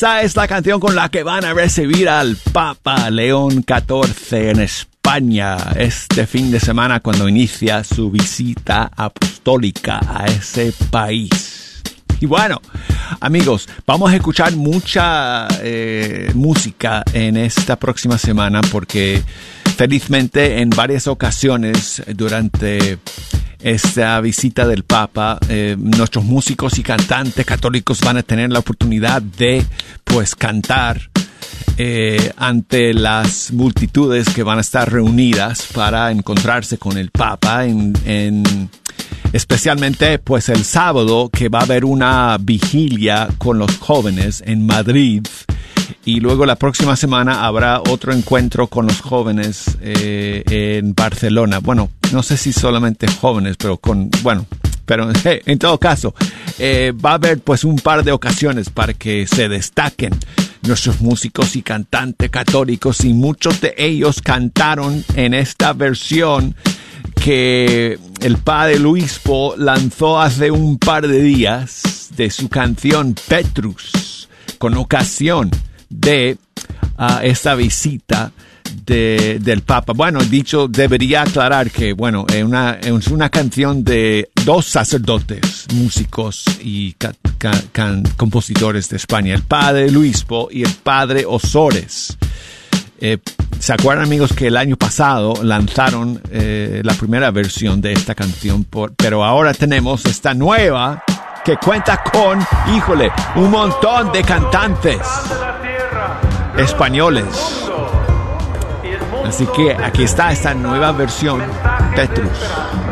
Esa es la canción con la que van a recibir al Papa León XIV en España este fin de semana cuando inicia su visita apostólica a ese país. Y bueno, amigos, vamos a escuchar mucha música en esta próxima semana porque felizmente en varias ocasiones durante esta visita del Papa, nuestros músicos y cantantes católicos van a tener la oportunidad de pues cantar ante las multitudes que van a estar reunidas para encontrarse con el Papa especialmente pues el sábado, que va a haber una vigilia con los jóvenes en Madrid, y luego la próxima semana habrá otro encuentro con los jóvenes en Barcelona. Bueno, no sé si solamente jóvenes, pero en todo caso va a haber pues un par de ocasiones para que se destaquen nuestros músicos y cantantes católicos, y muchos de ellos cantaron en esta versión que el padre Luispo lanzó hace un par de días de su canción Petrus, con ocasión de esta visita del Papa. Bueno, dicho, debería aclarar que, bueno, es una canción de dos sacerdotes, músicos y compositores de España, el padre Luispo y el padre Osores. ¿Se acuerdan, amigos, que el año pasado lanzaron la primera versión de esta canción? Pero ahora tenemos esta nueva que cuenta con, un montón de cantantes españoles. Así que aquí está esta nueva versión, Petrus.